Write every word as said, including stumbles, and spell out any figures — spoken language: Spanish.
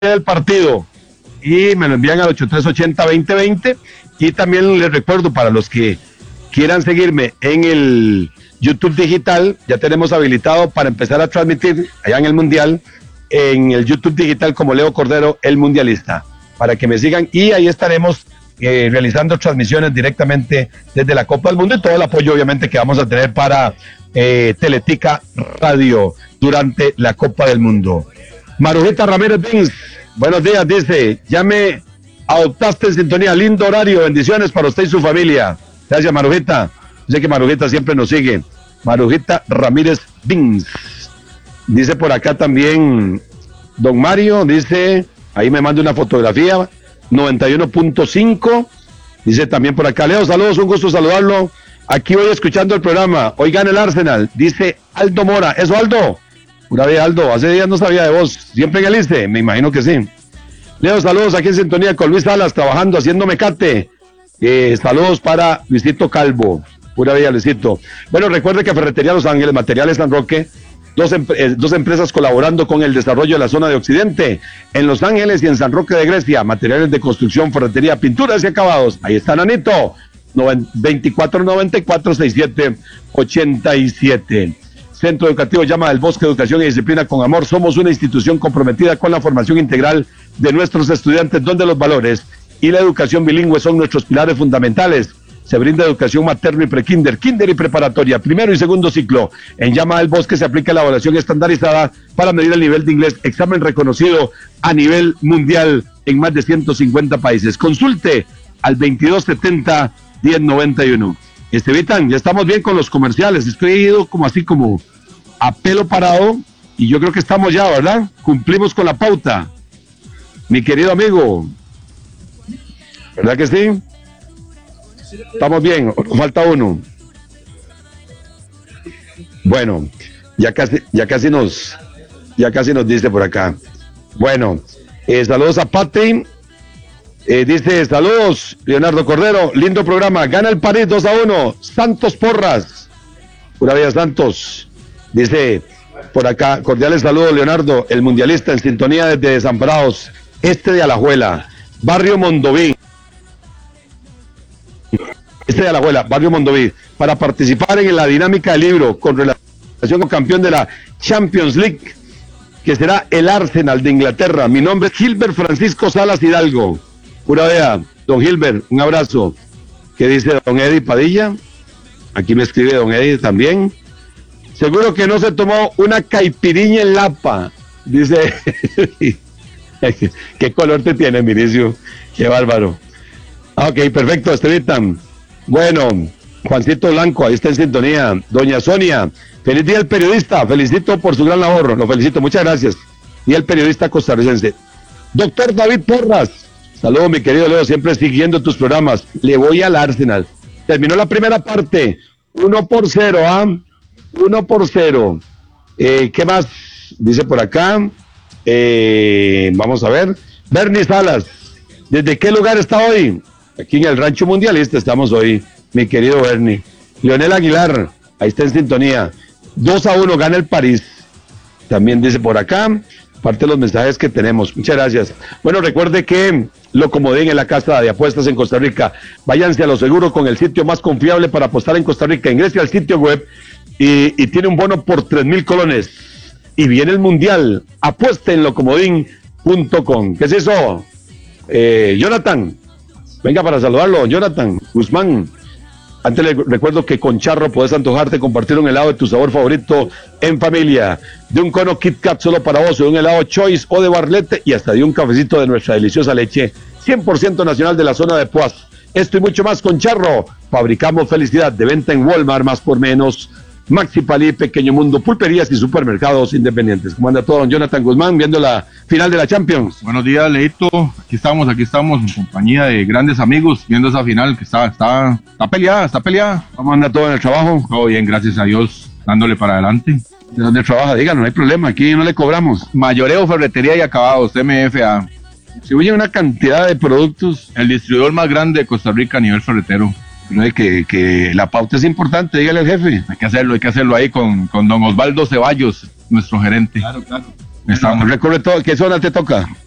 del partido y me lo envían al ochenta y tres ochenta veinte veinte. Y también les recuerdo, para los que quieran seguirme en el YouTube digital, ya tenemos habilitado para empezar a transmitir allá en el Mundial, en el YouTube digital como Leo Cordero, el mundialista, para que me sigan, y ahí estaremos eh, realizando transmisiones directamente desde la Copa del Mundo y todo el apoyo obviamente que vamos a tener para eh, Teletica Radio durante la Copa del Mundo. Marujita Ramírez Bins, buenos días, dice, ya me adoptaste en sintonía, lindo horario, bendiciones para usted y su familia. Gracias, Marujita. Sé que Marujita siempre nos sigue. Marujita Ramírez Bins. Dice por acá también don Mario, dice, ahí me manda una fotografía, noventa y uno punto cinco. Dice también por acá, Leo, saludos, un gusto saludarlo. Aquí voy escuchando el programa, hoy gana el Arsenal, dice Aldo Mora. ¿Eso, Aldo? Pura vida, Aldo, hace días no sabía de vos. ¿Siempre en el ISTE? Me imagino que sí. Leo, saludos aquí en sintonía con Luis Salas, trabajando, haciendo mecate. Eh, saludos para Luisito Calvo. Pura vida, Luisito. Bueno, recuerde que Ferretería Los Ángeles, Materiales San Roque, dos, em eh, dos empresas colaborando con el desarrollo de la zona de Occidente, en Los Ángeles y en San Roque de Grecia, materiales de construcción, ferretería, pinturas y acabados. Ahí está, Nanito, veinticuatro noventa y cuatro sesenta y siete ochenta y siete. Centro Educativo Llama del Bosque, Educación y Disciplina con Amor. Somos una institución comprometida con la formación integral de nuestros estudiantes, donde los valores y la educación bilingüe son nuestros pilares fundamentales. Se brinda educación materno y prekinder, kinder y preparatoria, primero y segundo ciclo. En Llama del Bosque se aplica la evaluación estandarizada para medir el nivel de inglés, examen reconocido a nivel mundial en más de ciento cincuenta países. Consulte al veintidós setenta diez noventa y uno. Estevitan, ya estamos bien con los comerciales. Estoy ido como así como a pelo parado y yo creo que estamos ya, ¿verdad? Cumplimos con la pauta. Mi querido amigo, ¿verdad que sí? Estamos bien, falta uno. Bueno, ya casi, ya casi nos, ya casi nos dice por acá. Bueno, eh, saludos a Pati. Eh, dice, saludos, Leonardo Cordero, lindo programa, gana el París dos a uno, Santos Porras, pura vida Santos. Dice por acá, cordiales saludos, Leonardo, el mundialista en sintonía desde Desamparados, este de Alajuela, Barrio Mondoví. Este de Alajuela, Barrio Mondoví, para participar en la dinámica del libro con relación con campeón de la Champions League, que será el Arsenal de Inglaterra. Mi nombre es Gilbert Francisco Salas Hidalgo. Pura vea, don Gilbert, un abrazo. ¿Qué dice don Eddie Padilla? Aquí me escribe don Eddie también. Seguro que no se tomó una caipiriña en Lapa. Dice, ¿qué color te tiene, Minicio? Qué bárbaro. Ah, ok, perfecto, Estevitan. Bueno, Juancito Blanco, ahí está en sintonía. Doña Sonia, feliz día al periodista. Felicito por su gran labor. Lo felicito, muchas gracias. Y el periodista costarricense. Doctor David Porras. Saludos, mi querido Leo, siempre siguiendo tus programas. Le voy al Arsenal. Terminó la primera parte. Uno por cero, ¿ah? Uno por cero. Eh, ¿Qué más? Dice por acá. Eh, vamos a ver. Bernie Salas. ¿Desde qué lugar está hoy? Aquí en el Rancho Mundialista estamos hoy, mi querido Bernie. Leonel Aguilar, ahí está en sintonía. dos a uno gana el París. También dice por acá. Parte de los mensajes que tenemos. Muchas gracias. Bueno, recuerde que Locomodín en la casa de apuestas en Costa Rica. Váyanse a lo seguro con el sitio más confiable para apostar en Costa Rica. Ingrese al sitio web y, y tiene un bono por tres mil colones. Y viene el Mundial. Apueste en locomodín punto com. ¿Qué es eso? Eh, Jonathan. Venga para saludarlo. Jonathan Guzmán. Antes le recuerdo que con Charro puedes antojarte compartir un helado de tu sabor favorito en familia. De un cono Kit Kat solo para vos, de un helado Choice o de Barlete y hasta de un cafecito de nuestra deliciosa leche cien por ciento nacional de la zona de Poás. Esto y mucho más con Charro. Fabricamos felicidad, de venta en Walmart, más por menos, Maxi Palí, Pequeño Mundo, pulperías y supermercados independientes. ¿Cómo anda todo, don Jonathan Guzmán, viendo la final de la Champions? Buenos días, Leito. Aquí estamos, aquí estamos en compañía de grandes amigos, viendo esa final que está, está, está peleada, está peleada. ¿Cómo anda todo en el trabajo? Todo bien, gracias a Dios, dándole para adelante. ¿De dónde trabaja? Díganos, no hay problema, aquí no le cobramos. Mayoreo, ferretería y acabados, M F A. Se oye una cantidad de productos. El distribuidor más grande de Costa Rica a nivel ferretero. Que, que la pauta es importante, dígale al jefe. Hay que hacerlo, hay que hacerlo ahí con, con don Osvaldo Ceballos, nuestro gerente. Claro, claro. Estamos. Recuerde todo, ¿qué zona te toca?